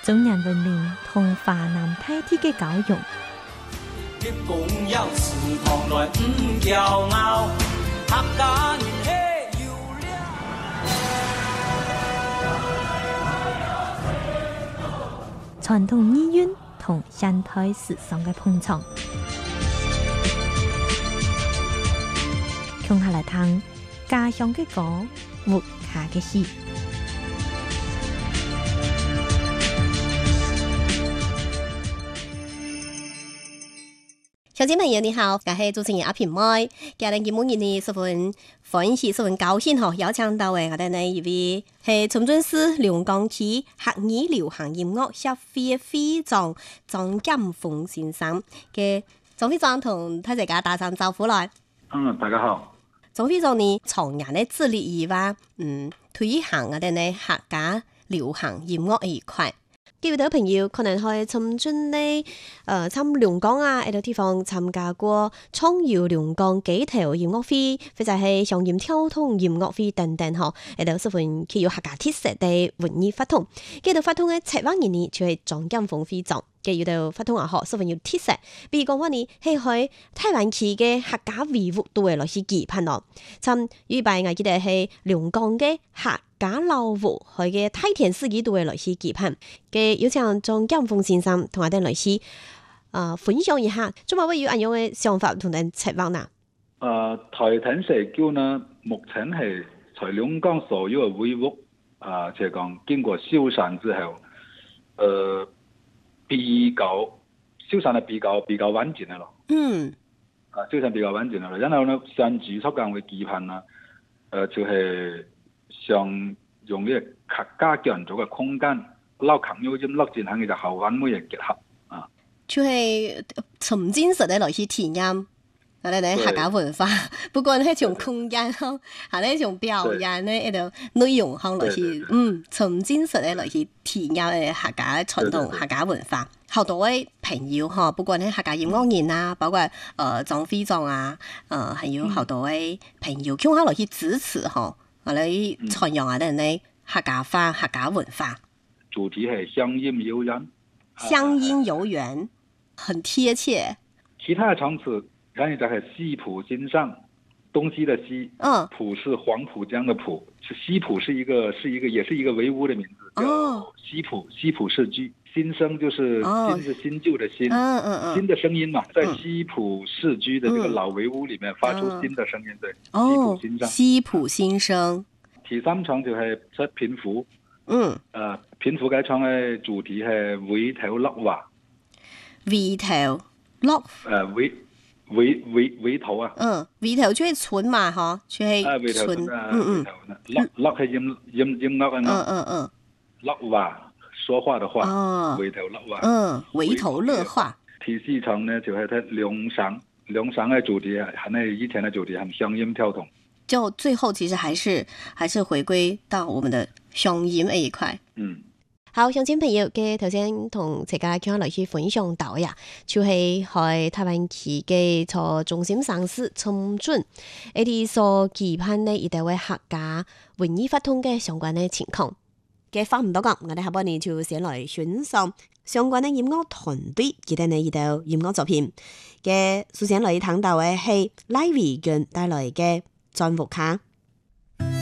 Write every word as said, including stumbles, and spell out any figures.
中年文明同華南大地嘅交融。 你共有時同來唔驕傲，客家人氣要了。 傳統意願同現代時尚嘅碰撞，共下來聽家鄉嘅歌，活下嘅詩。 小姐朋友你好，我係主持人阿平妹。今日節目呢十分歡喜，十分高興吼，邀請到嘅我哋呢一位係深圳市龍崗區客語流行音樂協會會長莊劍鋒先生嘅。莊會長同大家打聲招呼來。 嗯，大家好。 莊會長呢從年呢致力於話，嗯，推行我哋呢客家流行音樂一塊。幾位多朋友可能去深圳呢，誒參龍崗啊，呢度地方參加過創耀龍崗街頭音樂會，或者係上演跳通音樂會等等嗬，呢度十分具有客家特色嘅文藝活動。呢度活動嘅策劃人呢就係莊劍鋒會長，呢度活動啊嗬十分有特色。比如講話呢係去台灣區嘅客家維護度嘅來去舉辦咯，參預備我記得係龍崗嘅客家老舞去嘅大田市幾度嘅來去舉辦，嘅有請莊劍鋒先生同我哋來去啊分享一下，做乜會有咁樣嘅想法同人策劃呢？ 誒、呃，大田社區呢，目前係在龍崗所有嘅會務啊，即係講經過修繕之後，誒、呃，比較修繕得比較比較完整嘅咯。嗯。啊，修繕比較完整嘅咯，然後呢，上住宿間會舉辦啦，誒、呃，就係、是。想用呢個客家建築嘅空間，撈客語音樂進行嘅就後揾每嘢結合啊， 就係沉浸式嘅來去體驗，我哋咧客家文化，不過咧從空間咯，係咧從表演咧喺度內容上來去，嗯，沉浸式嘅來去體驗嘅客家傳統客家文化。好多位朋友嗬，不過咧客家音樂人啊，包括誒莊會長啊，誒還有好多位朋友，向下來去支持嗬。我哋傳揚我哋呢客家話、客家文化， 主題係鄉音悠遠， 鄉音悠遠，很貼切。 其他嘅場次，然後就係西浦新上，東西的西，嗯，浦是黃浦江的浦，是西浦是一個是一個也是一個維吾的名字，叫西浦，西浦市居。新生就是新是新舊的新，嗯嗯嗯，新的聲音嘛，在西浦市居的這個老維吾裏面發出新的聲音，對，西浦新生。 西浦新生。 第三場就係出蝙蝠，嗯，誒，蝙蝠嘅場嘅主題係圍頭落話， 圍頭落， 誒圍圍圍圍頭啊， 嗯，圍頭就係村嘛，嗬，就係村，嗯嗯， 落落係音音音樂啊， 嗯嗯嗯， 落話。說話的話，哦，圍頭落話， 嗯，圍頭樂話。 第四場呢就係睇兩省，兩省嘅主題啊，係呢以前嘅主題係鄉音跳動。 就最後其實還是還是回歸到我們的鄉音那一塊。嗯，好，鄉親朋友嘅頭先同大家傾下來去分享到呀，就係喺台灣區嘅從中心城市深圳，一啲所舉辦呢一啲位客家文藝活動嘅相關嘅情況。嘅話唔多講，我哋下半年就先來欣賞相關嘅音樂團隊佢哋呢一道音樂作品。嘅首先來聽到嘅係賴維根帶來嘅《鑽木卡》。